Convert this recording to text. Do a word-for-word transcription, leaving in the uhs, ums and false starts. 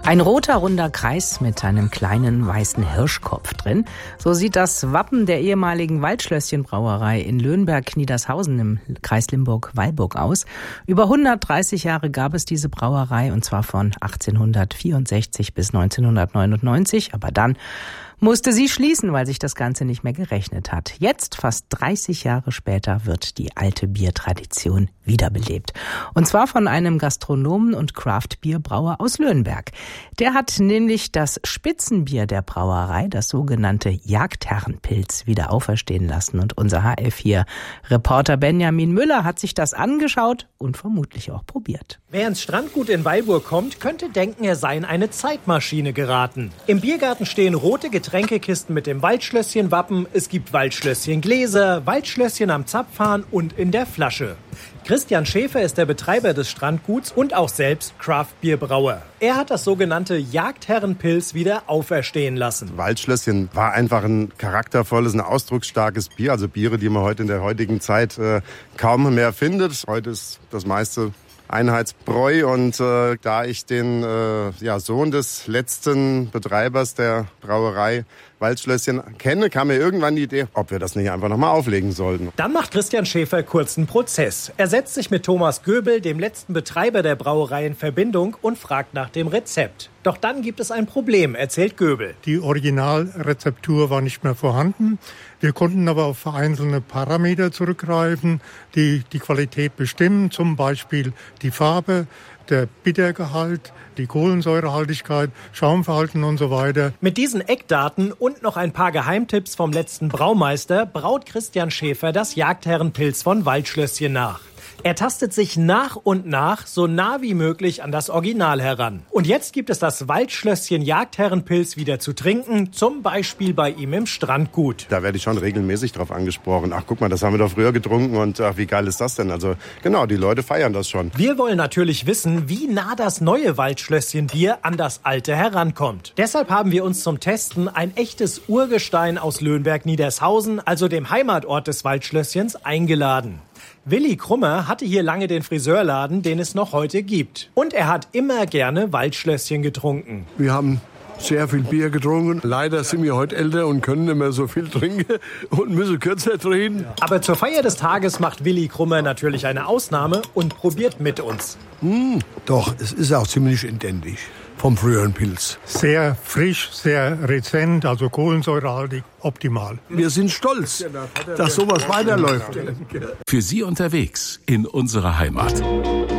Ein roter, runder Kreis mit einem kleinen weißen Hirschkopf drin. So sieht das Wappen der ehemaligen Waldschlösschen-Brauerei in Löhnberg-Niedershausen im Kreis Limburg-Weilburg aus. Über hundertdreißig Jahre gab es diese Brauerei, und zwar von achtzehnhundertvierundsechzig bis neunzehnhundertneunundneunzig. Aber dann musste sie schließen, weil sich das Ganze nicht mehr gerechnet hat. Jetzt, fast dreißig Jahre später, wird die alte Biertradition wiederbelebt. Und zwar von einem Gastronomen und Craft-Bierbrauer aus Löhnberg. Der hat nämlich das Spitzenbier der Brauerei, das sogenannte Jagdherrenpilz, wieder auferstehen lassen. Und unser H F vier-Reporter Benjamin Müller hat sich das angeschaut und vermutlich auch probiert. Wer ins Strandgut in Weilburg kommt, könnte denken, er sei in eine Zeitmaschine geraten. Im Biergarten stehen rote Getränkekisten mit dem Waldschlösschen-Wappen. Es gibt Waldschlösschen-Gläser, Waldschlösschen am Zapfhahn und in der Flasche. Christian Schäfer ist der Betreiber des Strandguts und auch selbst Craft-Bierbrauer. Er hat das sogenannte Jagdherrenpilz wieder auferstehen lassen. Waldschlösschen war einfach ein charaktervolles, ein ausdrucksstarkes Bier. Also Biere, die man heute in der heutigen Zeit äh, kaum mehr findet. Heute ist das meiste Einheitsbräu, und äh, da ich den äh, ja, Sohn des letzten Betreibers der Brauerei Waldschlösschen kenne, kam mir irgendwann die Idee, ob wir das nicht einfach nochmal auflegen sollten. Dann macht Christian Schäfer kurzen Prozess. Er setzt sich mit Thomas Göbel, dem letzten Betreiber der Brauerei, in Verbindung und fragt nach dem Rezept. Doch dann gibt es ein Problem, erzählt Göbel. Die Originalrezeptur war nicht mehr vorhanden. Wir konnten aber auf einzelne Parameter zurückgreifen, die die Qualität bestimmen, zum Beispiel die Farbe, der Bittergehalt, die Kohlensäurehaltigkeit, Schaumverhalten und so weiter. Mit diesen Eckdaten und noch ein paar Geheimtipps vom letzten Braumeister braut Christian Schäfer das Jagdherrenpilz von Waldschlösschen nach. Er tastet sich nach und nach so nah wie möglich an das Original heran. Und jetzt gibt es das Waldschlösschen Jagdherrenpilz wieder zu trinken, zum Beispiel bei ihm im Strandgut. Da werde ich schon regelmäßig drauf angesprochen. Ach, guck mal, das haben wir doch früher getrunken, und ach, wie geil ist das denn? Also genau, die Leute feiern das schon. Wir wollen natürlich wissen, wie nah das neue Waldschlösschen-Bier an das alte herankommt. Deshalb haben wir uns zum Testen ein echtes Urgestein aus Löhnberg-Niedershausen, also dem Heimatort des Waldschlösschens, eingeladen. Willi Krummer hatte hier lange den Friseurladen, den es noch heute gibt. Und er hat immer gerne Waldschlösschen getrunken. Wir haben sehr viel Bier getrunken. Leider sind wir heute älter und können nicht mehr so viel trinken und müssen kürzer drehen. Aber zur Feier des Tages macht Willi Krummer natürlich eine Ausnahme und probiert mit uns. Mmh, doch, es ist auch ziemlich identisch vom früheren Pilz. Sehr frisch, sehr rezent, also kohlensäurehaltig, optimal. Wir sind stolz, dass sowas weiterläuft. Für Sie unterwegs in unserer Heimat.